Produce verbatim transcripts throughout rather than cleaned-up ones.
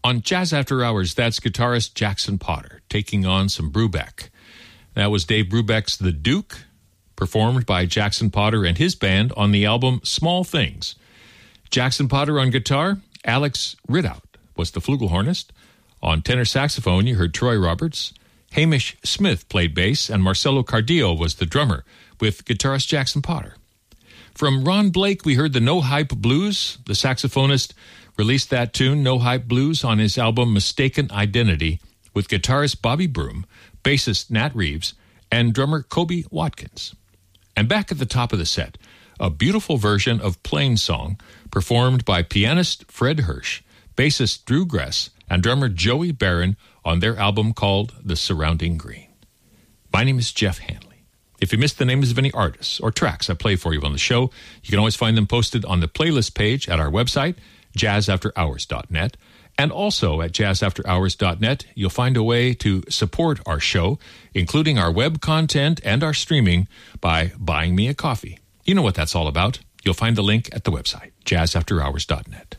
On Jazz After Hours, that's guitarist Jackson Potter taking on some Brubeck. That was Dave Brubeck's The Duke, performed by Jackson Potter and his band on the album Small Things. Jackson Potter on guitar, Alex Ridout was the flugelhornist. On tenor saxophone, you heard Troy Roberts. Hamish Smith played bass, and Marcelo Cardillo was the drummer, with guitarist Jackson Potter. From Ron Blake, we heard the No Hype Blues. The saxophonist released that tune, No Hype Blues, on his album Mistaken Identity, with guitarist Bobby Broom, bassist Nat Reeves, and drummer Kobe Watkins. And back at the top of the set, a beautiful version of Plain Song, performed by pianist Fred Hirsch, bassist Drew Gress, and drummer Joey Barron on their album called The Surrounding Green. My name is Jeff Hanley. If you missed the names of any artists or tracks I play for you on the show, you can always find them posted on the playlist page at our website, jazz after hours dot net. And also at jazz after hours dot net, you'll find a way to support our show, including our web content and our streaming, by buying me a coffee. You know what that's all about. You'll find the link at the website, jazz after hours dot net.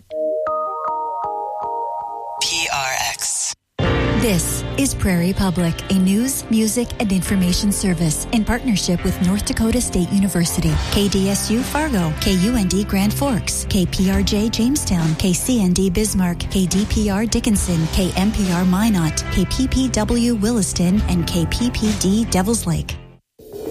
P R X. This is Prairie Public, a news, music, and information service in partnership with North Dakota State University, K D S U Fargo, K U N D Grand Forks, K P R J Jamestown, K C N D Bismarck, K D P R Dickinson, K M P R Minot, K P P W Williston, and K P P D Devils Lake.